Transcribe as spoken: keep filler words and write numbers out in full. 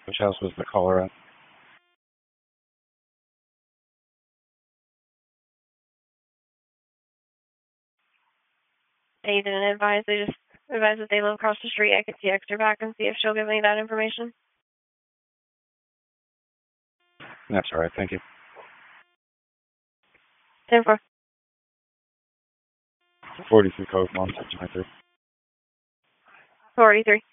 Which house was the caller at? They didn't advise. They just advised that they live across the street. I could text her back and see if she'll give me that information. That's all right. Thank you. ten four. forty-three code one, twenty-three. forty-three.